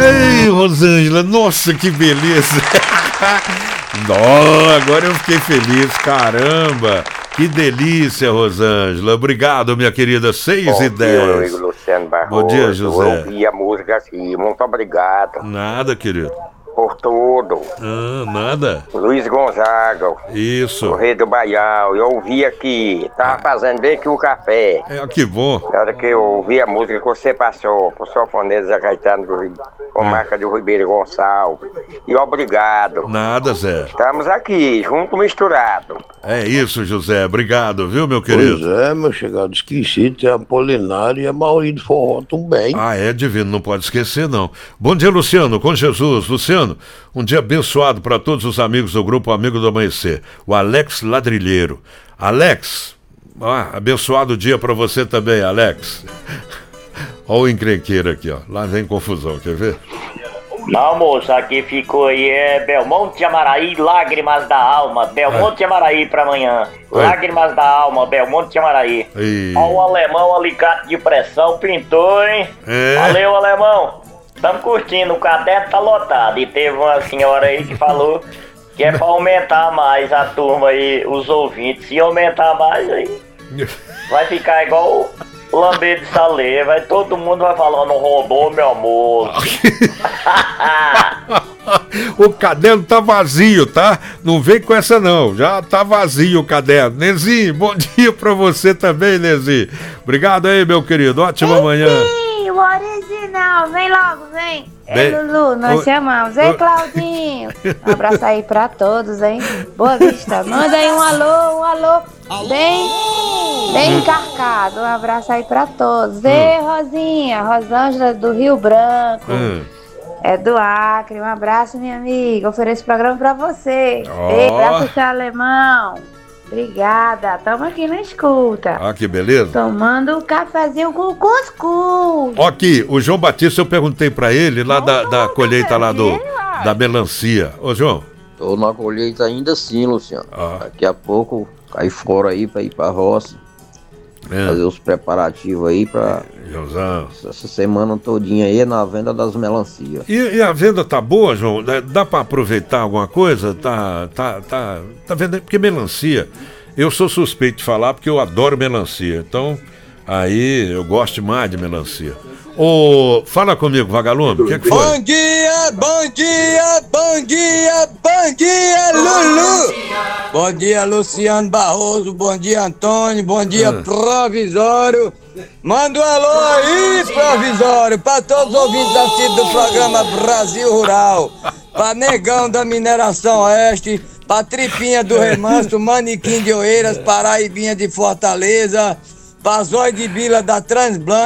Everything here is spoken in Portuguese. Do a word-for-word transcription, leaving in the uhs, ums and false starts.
Ei, Rosângela, nossa, que beleza. Não, agora eu fiquei feliz, caramba. Que delícia, Rosângela. Obrigado, minha querida. seis e dez. Bom dia, Luciano Barroso. Bom dia, José. Eu ouvi a música assim, muito obrigado. Nada, querido. Por tudo. Ah, nada. Luiz Gonzaga. Isso. O Rei do Baião. Eu ouvi aqui. Tava fazendo bem que o café. É, que bom. Na hora que eu ouvi a música que você passou, pro Sofonês Zé Caetano do Rio, com marca do Ribeiro Gonçalves. E obrigado. Nada, Zé. Estamos aqui, junto misturado. É isso, José. Obrigado, viu, meu querido? Pois é, meu chegado, esqueci de ter a Apolinário e a Mauri do Forró também. Ah, é divino, não pode esquecer, não. Bom dia, Luciano, com Jesus. Luciano, um dia abençoado para todos os amigos do grupo Amigo do Amanhecer. O Alex Ladrilheiro. Alex, ah, abençoado dia para você também, Alex. Olha o encrenqueiro aqui, ó. Lá vem confusão, quer ver? Não, moço, aqui ficou aí, é Belmonte de Amaraí, Lágrimas da Alma. Belmonte de Amaraí pra amanhã. Lágrimas da Alma, Belmonte de Amaraí. E... Ó, o alemão, alicate de pressão, pintou, hein? É. Valeu, alemão. Estamos curtindo, o caderno tá lotado. E teve uma senhora aí que falou que é pra aumentar mais a turma aí, os ouvintes. Se aumentar mais aí, vai ficar igual o Lambê de Salê. Vai, todo mundo vai falar, não roubou meu amor. O caderno tá vazio, tá? Não vem com essa não, já tá vazio o caderno. Nezinho, bom dia pra você também, Nezinho. Obrigado aí, meu querido, ótima manhã. Sim, o original, vem logo, vem. Bem, Ei, Lulu, nós o... chamamos. Ei, Claudinho. Um abraço aí pra todos, hein? Boa Vista. Manda aí um alô, um alô. Bem, bem encarcado. Um abraço aí pra todos. Hum. Ei, Rosinha, Rosângela do Rio Branco. Hum. É do Acre. Um abraço, minha amiga. Ofereço o programa pra você. Oh. Ei, abraço, seu alemão. Obrigada, tamo aqui na escuta. Ah, que beleza. Tomando um cafezinho com cuscuz. Ó, aqui, o João Batista, eu perguntei pra ele lá da, da colheita lá do, da melancia. Ô, João. Tô na colheita ainda sim, Luciano. Ah. Daqui a pouco cai fora aí pra ir pra roça. É. Fazer os preparativos aí pra Joãozão. Essa semana todinha aí na venda das melancias. E, e a venda tá boa, João? Dá pra aproveitar alguma coisa? Tá, tá, tá, tá vendendo? Porque melancia, eu sou suspeito de falar porque eu adoro melancia. Então, aí eu gosto mais de melancia. Ô, fala comigo, vagalume, o que é que foi? Bom dia, bom dia, bom dia, bom dia, Lulu! Bom dia, Luciano Barroso, bom dia, Antônio, bom dia, ah. Provisório. Manda um alô aí, Provisório, pra todos os ouvintes assistidos do programa Brasil Rural, pra Negão da Mineração Oeste, pra Tripinha do Remanso, Manequim de Oeiras, Paraibinha de Fortaleza, pra Zói de Vila da Transblanc.